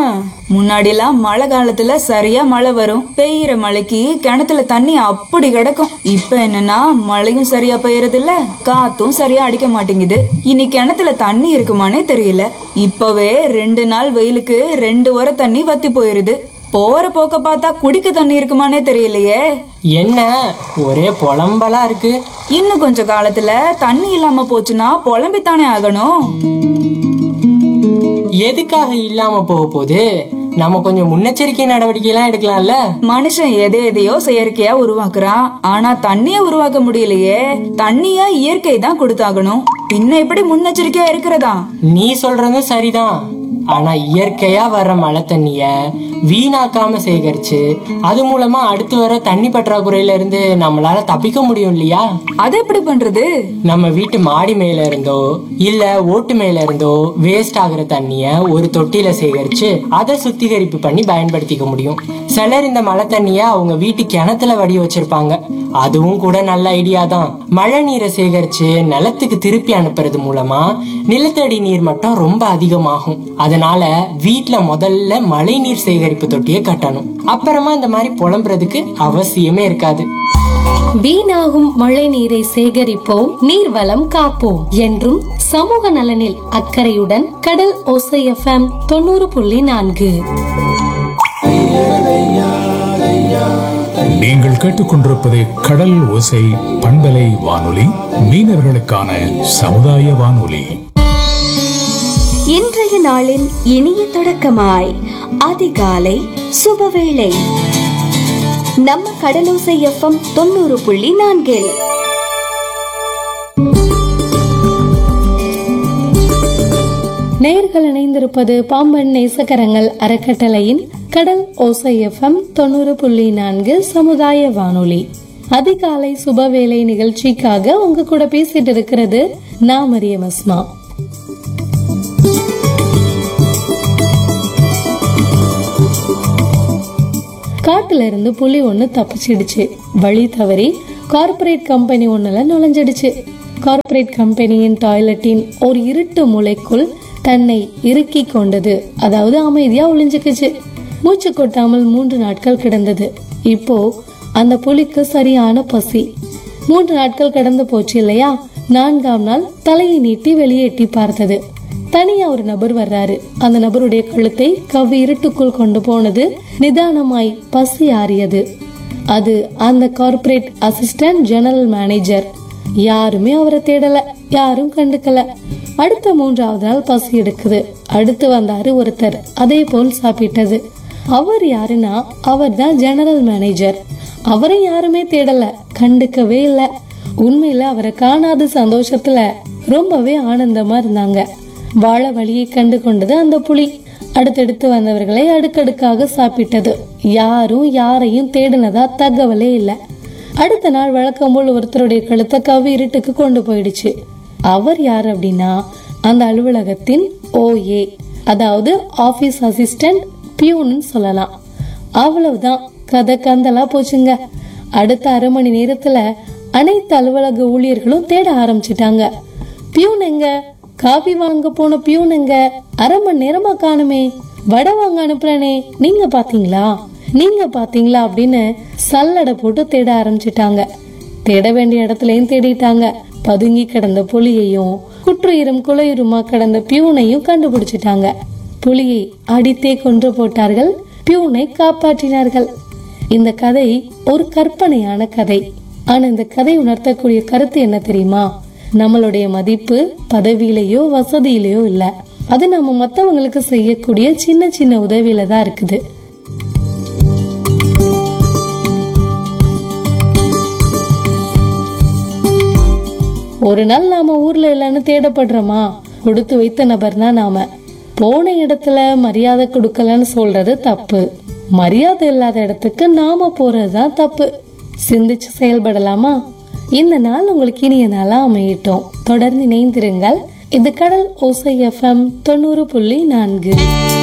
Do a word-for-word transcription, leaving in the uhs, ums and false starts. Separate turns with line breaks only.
முன்னாடி எல்லாம் மழை காலத்துல சரியா மழை வரும், பெய்யற மழைக்கு கிணத்துல தண்ணி அப்படி கிடக்கும். இப்ப என்னன்னா மழையும் சரியா பெய்யறது இல்ல, காத்தும் சரியா அடிக்க மாட்டேங்குது. இனி கிணத்துல தண்ணி இருக்குமானே தெரியல. இப்பவே ரெண்டு நாள் வெயிலுக்கு ரெண்டு வர தண்ணி வத்தி போயிருது. போற போக்க பார்த்தா குடிக்க தண்ணி இருக்குமானே தெரியலையே.
என்ன ஒரே புலம்பலா இருக்கு.
இன்னும் கொஞ்ச காலத்துல தண்ணி இல்லாம போச்சுன்னா புலம்பித்தானே ஆகணும்.
எதுக்காக இல்லாம போக போகுது? நம்ம கொஞ்சம் முன்னெச்சரிக்கை நடவடிக்கை எல்லாம் எடுக்கலாம்ல.
மனுஷன் எதை எதையோ செயற்கையா உருவாக்குறான், ஆனா தண்ணிய உருவாக்க முடியலையே. தண்ணிய இயற்கை தான் கொடுத்தாகணும், பின்ன எப்படி முன்னெச்சரிக்கையா இருக்கிறதா?
நீ சொல்றதும் சரிதான். ஆனா இயற்கையா வர்ற மழை தண்ணிய வீணாக்காம சேகரிச்சு அது மூலமா அடுத்து வர தண்ணி பற்றாக்குறையில இருந்து நம்மளால தப்பிக்க முடியும் இல்லையா?
அது எப்படி பண்றது?
நம்ம வீட்டு மாடி மேல இருந்தோ இல்ல ஓட்டு மேல இருந்தோ வேஸ்ட் ஆகுற தண்ணிய ஒரு தொட்டியில சேகரிச்சு அதை சுத்திகரிப்பு பண்ணி பயன்படுத்திக்க முடியும். சிலர் இந்த மழை தண்ணிய அவங்க வீட்டு கிணத்துல வடி வச்சிருப்பாங்க. அதுவும் கூட நல்ல ஐடியா தான். மழை நீரை சேகரிச்சு நிலத்துக்கு திருப்பி அனுப்புறது மூலமா நிலத்தடி நீர் மட்டம் ரொம்ப அதிகமாகும். அதனால வீட்டுல முதல்ல மழை நீர் சேகரிப்பு தொட்டியை கட்டணும். அப்புறமா இந்த மாதிரி புலம்புறதுக்கு அவசியமே இருக்காது.
வீணாகும் மழை நீரை சேகரிப்போம், நீர்வளம் காப்போம் என்றும் சமூக நலனில் அக்கறையுடன் கடல் ஓசை எஃப்எம் தொண்ணூறு புள்ளி நான்கு.
நீங்கள் கேட்டுக்கொண்டிருப்பது கடல் ஓசை பண்பலை வானொலி, மீனவர்களுக்கான சமுதாய வானொலி.
இன்றைய நாளின் இனிய தொடக்கமாய் அதிகாலை சுபவேளை நம்ம கடலோசை எஃப்எம் தொண்ணூறு புள்ளி நான்கில்.
நேயர்கள் இணைந்திருப்பது பாம்பன் நேசகரங்கள் அறக்கட்டளையின் கடல் ஓசை எஃப்எம் தொண்ணூறு புள்ளி நான்கு சமுதாய வானொலி. அதிகாலை சுபவேளை நிகழ்ச்சிக்காக உங்க கூட பேசிட்டு இருக்கிறது நான் மரியம் அஸ்மா. காட்டுல இருந்து புலி ஒண்ணு தப்பிச்சிடுச்சு. வழி தவறி கார்பரேட் கம்பெனி ஒண்ணுல நுழைஞ்சிடுச்சு. கார்பரேட் கம்பெனியின் டாய்லெட்டின் ஒரு இருட்டு மூலைக்குள் தன்னை இறுக்கி கொண்டது. அதாவது அமைதியா ஒளிஞ்சுக்குச்சு. மூச்சு கொட்டாமல் மூன்று நாட்கள் கிடந்தது. இப்போ அந்த புலிக்கு சரியான பசி. மூன்று நாட்கள் கடந்து போச்சு இல்லையா? நான்காம் நாள் தலையை நீட்டி வெளியே எட்டி பார்த்தது. தனியா ஒரு நபர் வர்றாரு. அந்த நபருடைய கழுத்தை கவ்வி இருட்டுக்குள் கொண்டு போனது. நிதானமாய் பசி ஆறியது. அது அந்த கார்பரேட் அசிஸ்டன்ட் ஜெனரல் மேனேஜர். யாருமே அவரை தேடல, யாரும் கண்டுக்கல. அடுத்த மூன்றாவது நாள் பசி எடுக்குது. அடுத்து வந்தாரு ஒருத்தர். அதே போல் சாப்பிட்டது. அவர் யாருன்னா அவர் தான் ஜெனரல் மேனேஜர். அவரை யாருமே தேடல, கண்டுக்கவே இல்ல. உண்மையில அவரை காணாத சந்தோஷத்துல ரொம்பவே ஆனந்தமா இருந்தாங்க. வாழ வழியை கண்டு கொண்டது அந்த புலி. அடுத்தடுத்து வந்தவர்களை அடுக்கடுக்காக சாப்பிட்டது. யாரும் யாரையும் தேடினதா தகவலே இல்ல. அடுத்த நாள் வழக்கம் போல் ஒருத்தருடைய கழுத்தை கவ்வி இருட்டுக்கு கொண்டு போயிடுச்சு. அவர் யார் அப்படின்னா அந்த அலுவலகத்தின் ஓஏ, அதாவது ஆபீஸ் அசிஸ்டன்ட் பியூன் சொல்லலாம். அவ்வளவுதான், கதை கந்தலா போச்சுங்க. அடுத்த அரை மணி நேரத்துல அனைத்து அலுவலக ஊழியர்களும் தேட ஆரம்பிச்சிட்டாங்க. பியூன் எங்க? காபி வாங்க போன பியூன் எங்க? அரை மணி நேரமா காணுமே. வடை வாங்க அனுப்புறனே, நீங்க பாத்தீங்களா நீங்க பாத்தீங்களா அப்படின்னு சல்லடை போட்டு தேட ஆரம்பிச்சிட்டாங்க. தேட வேண்டிய இடத்துலயும் தேடிட்டாங்க. பதுங்கி கிடந்த புலியையும் குற்றுயிரும் குலையுருமா கிடந்த பியூனையும் கண்டுபிடிச்சிட்டாங்க. புலியை அடித்தே கொன்று போட்டார்கள், பியூனை காப்பாற்றினார்கள். இந்த கதை ஒரு கற்பனையான கதை. ஆனா இந்த கதை உணர்த்தக்கூடிய கருத்து என்ன தெரியுமா? நம்மளுடைய மதிப்பு பதவியிலேயோ வசதியிலேயோ இல்ல, அது நம்ம மத்தவங்களுக்கு செய்யக்கூடிய சின்ன சின்ன உதவியில தான் இருக்குது. ஒரு நாள் நாம ஊர்ல இல்லைன்னு தேடப்படுறோமா? கொடுத்து வைத்த நபர் தான் நாம. போன இடத்துல மரியாதை கொடுக்கலன்னு சொல்றது தப்பு. மரியாதை இல்லாத இடத்துக்கு நாம போறதுதான் தப்பு. சிந்திச்சு செயல்படலாமா? இந்த நாள் உங்களுக்கு இனிய நாளா அமையட்டும். தொடர்ந்து இணைந்திருங்கள். இது கடல் ஓசை எஃப்எம் தொண்ணூறு புள்ளி நான்கு.